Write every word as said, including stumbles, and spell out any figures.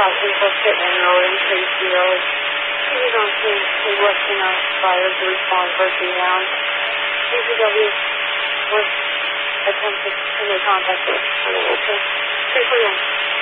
crossing for Pittman Road and Tracy Road. You don't seem to be looking on fire to respond for three rounds. D P W was attempted to make contact with an agent. three three one.